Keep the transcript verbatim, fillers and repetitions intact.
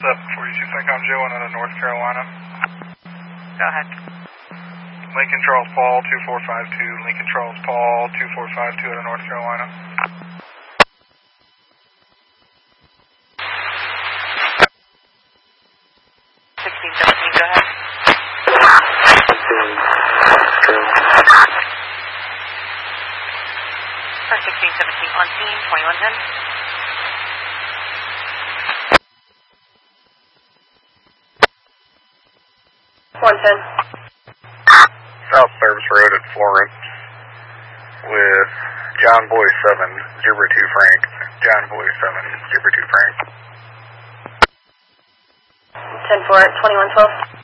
Sub forty-two Syncom Joe out of North Carolina. Go ahead. Lincoln Charles Paul two four five two, Lincoln Charles Paul two four five two out of North Carolina. sixteen seventeen, go ahead. For sixteen seventeen on scene, twenty-one ten. one ten. South Service Road at Florence with John Boy seven zero two Frank. John Boy seven zero two Frank. ten four at twenty-one twelve.